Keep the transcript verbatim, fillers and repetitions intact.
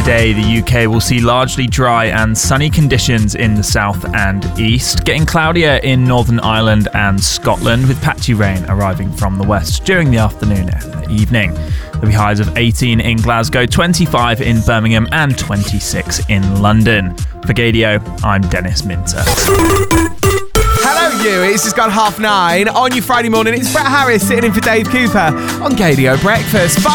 today, the U K will see largely dry and sunny conditions in the south and east, getting cloudier in Northern Ireland and Scotland, with patchy rain arriving from the west during the afternoon and the evening. There'll be highs of eighteen in Glasgow, twenty-five in Birmingham and twenty-six in London. For Gaydio, I'm Dennis Minter. Hello you, it's just gone half nine on your Friday morning. It's Brett Harris sitting in for Dave Cooper on Gaydio Breakfast.